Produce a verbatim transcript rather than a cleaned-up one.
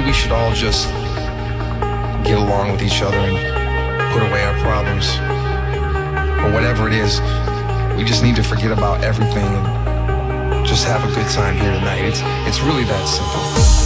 we should all just get along with each other and put away our problems. Or whatever it is, we just need to forget about everything and just have a good time here tonight. It's, it's really that simple.